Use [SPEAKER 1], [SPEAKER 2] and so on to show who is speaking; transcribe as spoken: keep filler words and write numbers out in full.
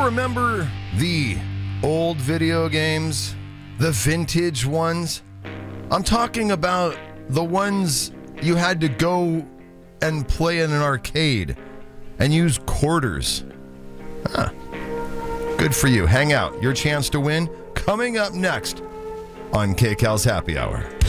[SPEAKER 1] remember the old video games? The vintage ones? I'm talking about the ones you had to go and play in an arcade and use quarters. Huh. Good for you. Hang out. Your chance to win coming up next on K CAL's Happy Hour.